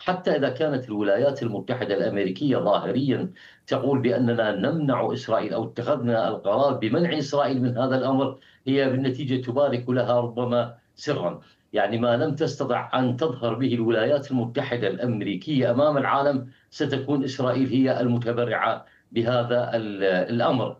حتى إذا كانت الولايات المتحدة الأمريكية ظاهريا تقول بأننا نمنع إسرائيل أو اتخذنا القرار بمنع إسرائيل من هذا الأمر، هي بالنتيجة تبارك لها ربما سرا. يعني ما لم تستطع أن تظهر به الولايات المتحدة الأمريكية أمام العالم، ستكون إسرائيل هي المتبرعة بهذا الأمر.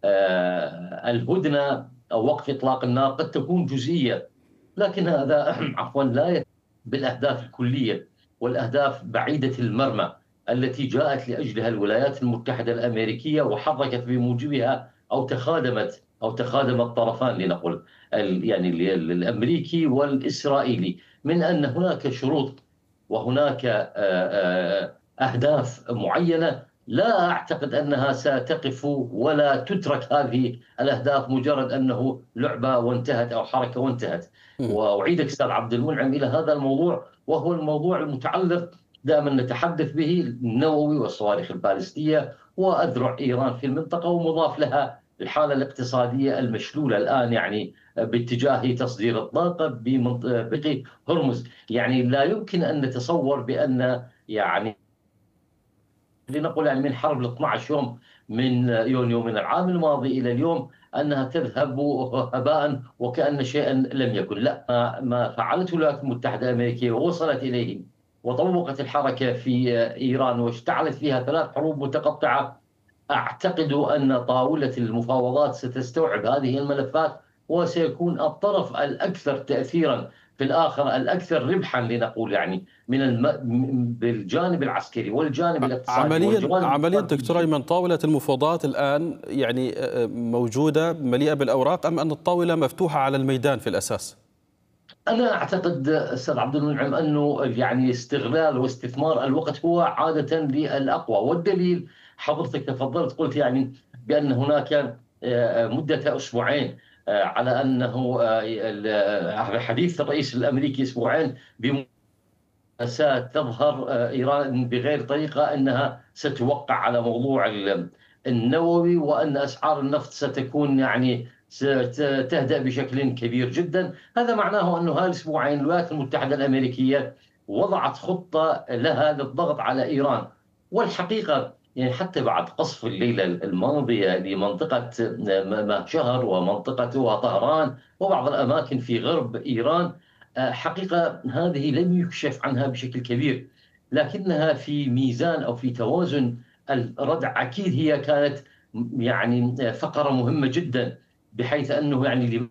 الهدنة أو وقف إطلاق النار قد تكون جزئية، لكن هذا عفوا لا يتم بالأهداف الكلية والأهداف بعيدة المرمى التي جاءت لأجلها الولايات المتحدة الأمريكية وحركت بموجبها أو تخادم الطرفان لنقل يعني الأمريكي والإسرائيلي، من أن هناك شروط وهناك أهداف معينة. لا أعتقد أنها ستقف ولا تترك هذه الأهداف مجرد أنه لعبة وانتهت أو حركة وانتهت. وأعيدك أستاذ عبد المنعم إلى هذا الموضوع، وهو الموضوع المتعلق دائما نتحدث به النووي والصواريخ البالستية وأذرع إيران في المنطقة، ومضاف لها الحالة الاقتصادية المشلولة الآن، يعني باتجاه تصدير الطاقة بمنطقة هرمز. يعني لا يمكن أن نتصور بأن يعني لنقل يعني من حرب ال 12 يوم من يونيو من العام الماضي إلى اليوم أنها تذهب هباء وكأن شيئا لم يكن. لا، ما فعلته الولايات المتحدة الأمريكية ووصلت إليه وطوقت الحركة في إيران واشتعلت فيها 3 حروب متقطعة. أعتقد أن طاولة المفاوضات ستستوعب هذه الملفات، وسيكون الطرف الأكثر تأثيرا في الآخر الأكثر ربحا لنقول يعني بالجانب العسكري والجانب الاقتصادي عمليا دكتور الاستراتيجي. أيمن، طاولة المفاوضات الآن يعني موجودة مليئة بالأوراق، أم أن الطاولة مفتوحة على الميدان في الأساس؟ أنا أعتقد أستاذ عبد المنعم أنه يعني استغلال واستثمار الوقت هو عادة للأقوى، والدليل حضرتك تفضلت قلت يعني بأن هناك مدة أسبوعين على أنه حديث الرئيس الأمريكي أسبوعين ستظهر إيران بغير طريقة أنها ستوقع على موضوع النووي، وأن أسعار النفط ستكون يعني ستهدأ بشكل كبير جدا. هذا معناه أنه هالأسبوعين الولايات المتحدة الأمريكية وضعت خطة لها للضغط على إيران. والحقيقة يعني حتى بعد قصف الليلة الماضية لمنطقة مهشهر ومنطقة وطهران وبعض الأماكن في غرب إيران، حقيقة هذه لم يكشف عنها بشكل كبير، لكنها في ميزان أو في توازن الردع. أكيد هي كانت يعني فقرة مهمة جدا، بحيث أنه يعني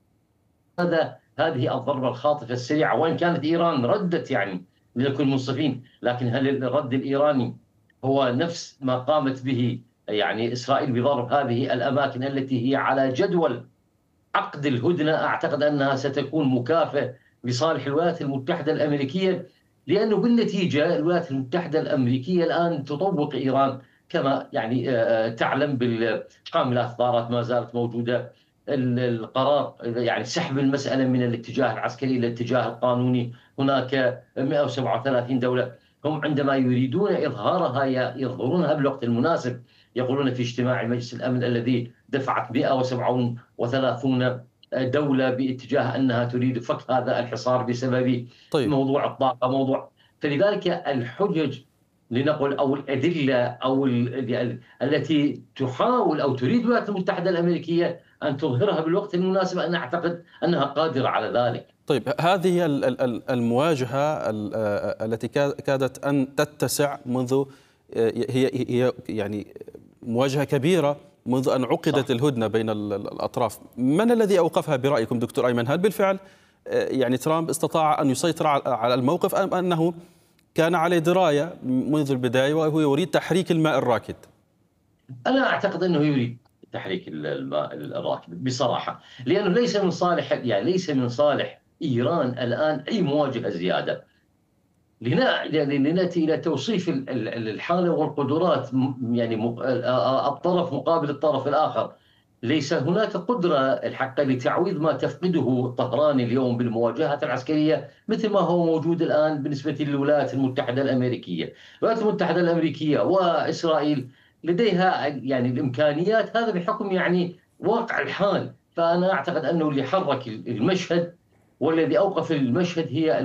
هذه الضربة الخاطفة السريعة، وإن كانت إيران ردت يعني لنكون منصفين، لكن هل الرد الإيراني هو نفس ما قامت به يعني إسرائيل بضرب هذه الأماكن التي هي على جدول عقد الهدنة؟ أعتقد أنها ستكون مكافأة لصالح الولايات المتحدة الأمريكية، لأنه بالنتيجة الولايات المتحدة الأمريكية الآن تطوق إيران كما يعني تعلم بالحاملات الطائرات ما زالت موجودة. القرار يعني سحب المسألة من الاتجاه العسكري إلى الاتجاه القانوني. هناك 137 دولة، هم عندما يريدون إظهارها يظهرونها بالوقت المناسب. يقولون في اجتماع مجلس الأمن الذي دفعت 137 دولة باتجاه أنها تريد فك هذا الحصار بسبب طيب. موضوع الطاقة، فلذلك الحجج لنقل أو الأدلة أو التي تحاول أو تريد الولايات المتحدة الأمريكية أن تظهرها بالوقت المناسب، أنا أعتقد أنها قادرة على ذلك. طيب، هذه المواجهة التي كادت أن تتسع منذ هي يعني مواجهة كبيرة منذ أن صح. عقدت الهدنة بين الأطراف، من الذي أوقفها برأيكم دكتور أيمن؟ هل بالفعل يعني ترامب استطاع أن يسيطر على الموقف، أم أنه كان عليه دراية منذ البداية وهو يريد تحريك الماء الراكد؟ أنا أعتقد أنه يريد تحريك الماء الراكد بصراحة، لأنه ليس من صالح إيران الآن أي مواجهة زيادة. لنأتي إلى توصيف الحالة والقدرات، يعني الطرف مقابل الطرف الآخر. ليس هناك قدرة الحق لتعويض ما تفقده طهران اليوم بالمواجهات العسكرية مثل ما هو موجود الآن بالنسبة للولايات المتحدة الأمريكية. الولايات المتحدة الأمريكية وإسرائيل لديها يعني الإمكانيات، هذا بحكم يعني واقع الحال. فأنا أعتقد أنه اللي حرك المشهد والذي أوقف المشهد هي